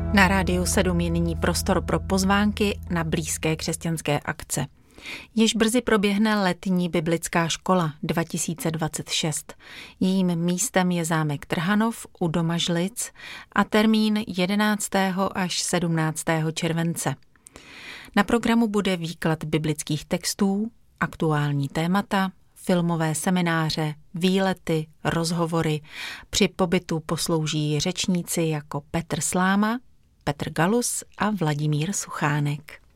Na Rádiu 7 je nyní prostor pro pozvánky na blízké křesťanské akce. Již brzy proběhne letní biblická škola 2026. Jejím místem je zámek Trhanov u Domažlic a termín 11. až 17. července. Na programu bude výklad biblických textů, aktuální témata, filmové semináře, výlety, rozhovory. Při pobytu poslouží řečníci jako Petr Sláma, Petr Galus a Vladimír Suchánek.